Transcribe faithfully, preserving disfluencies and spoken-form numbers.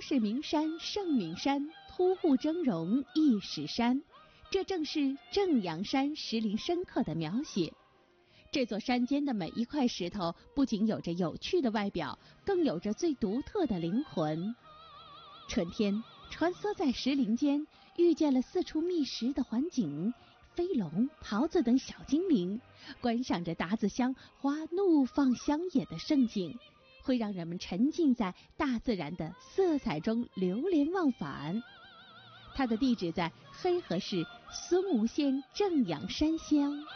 是名山胜名山，突兀峥嵘一史山。这正是正阳山石林深刻的描写。这座山间的每一块石头不仅有着有趣的外表，更有着最独特的灵魂。春天穿梭在石林间，遇见了四处觅食的环景，飞龙、狍子等小精灵，观赏着达子乡花怒放乡野的盛景，会让人们沉浸在大自然的色彩中流连忘返。它的地址在黑河市孙吴县正阳山乡。